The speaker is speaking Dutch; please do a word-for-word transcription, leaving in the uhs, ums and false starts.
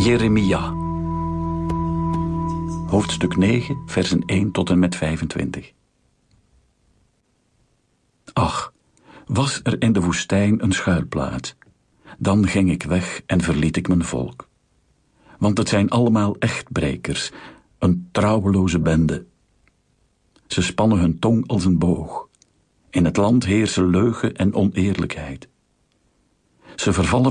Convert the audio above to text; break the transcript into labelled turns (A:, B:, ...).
A: Jeremia. Hoofdstuk negen, versen één tot en met vijfentwintig. Ach, was er in de woestijn een schuilplaats, dan ging ik weg en verliet ik mijn volk. Want het zijn allemaal echtbrekers, een trouweloze bende. Ze spannen hun tong als een boog. In het land heersen leugen en oneerlijkheid. Ze vervallen